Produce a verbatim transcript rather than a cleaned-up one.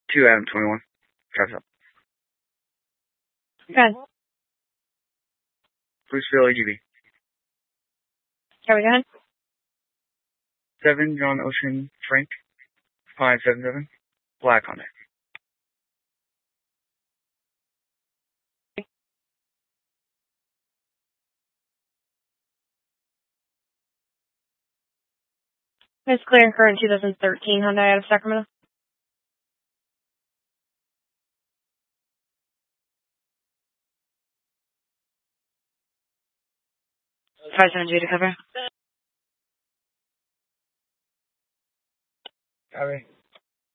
two Adam twenty-one. Drives up. Good. Bruceville A G B. Here we go. seven John Ocean Frank. five seven seven. Black on it. It's clear and current twenty thirteen Hyundai out of Sacramento. five seven two to cover. Copy.